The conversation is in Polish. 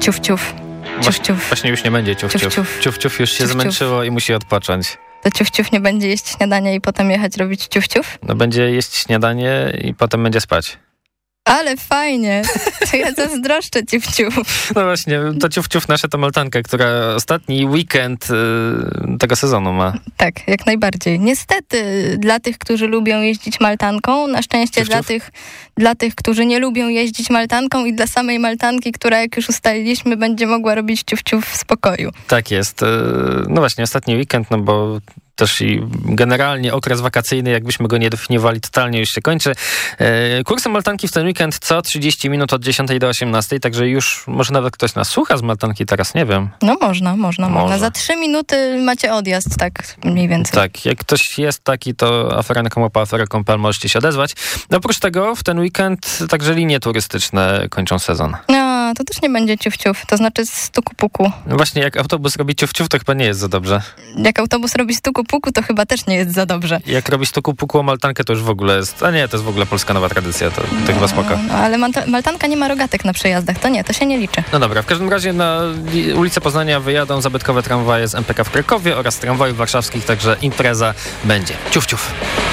Ciuf, ciuf. Ciuf, ciuf. Właśnie już nie będzie ciuf, ciuf. Ciuf, ciuf. Ciuf, ciuf już się Ciuf, ciuf. zmęczyło i musi odpocząć. To ciuf, ciuf nie będzie jeść śniadania i potem jechać robić ciuf, ciuf? No będzie jeść śniadanie i potem będzie spać. Ale fajnie. To ja zazdroszczę ciuf, ciuf. No właśnie, to ciuf, ciuf nasza to Maltanka, która ostatni weekend tego sezonu ma. Tak, jak najbardziej. Niestety dla tych, którzy lubią jeździć Maltanką, na szczęście Ciuf, ciuf. dla tych, którzy nie lubią jeździć Maltanką i dla samej Maltanki, która jak już ustaliliśmy, będzie mogła robić ciuf, ciuf w spokoju. Tak jest. No właśnie, ostatni weekend, no bo też i generalnie okres wakacyjny, jakbyśmy go nie definiowali, totalnie już się kończy. Kursy Maltanki w ten weekend co 30 minut od 10 do 18, także już może nawet ktoś nas słucha z Maltanki teraz, nie wiem. No można. Za 3 minuty macie odjazd, tak mniej więcej. Tak, jak ktoś jest taki, to afera.afera.pl możecie się odezwać. Oprócz tego w ten weekend także linie turystyczne kończą sezon. No, to też nie będzie ciuf, ciuf, to znaczy stuku puku. No właśnie, jak autobus robi ciuf, ciuf, to chyba nie jest za dobrze. Jak autobus robi stuku puku, to chyba też nie jest za dobrze. Jak robi stuku puku o Maltankę, to już w ogóle jest... A nie, to jest w ogóle polska nowa tradycja, to chyba spoko. No, ale Maltanka nie ma rogatek na przejazdach, to się nie liczy. No dobra, w każdym razie na ulicę Poznania wyjadą zabytkowe tramwaje z MPK w Krakowie oraz tramwajów warszawskich, także impreza będzie. Ciuf, ciuf.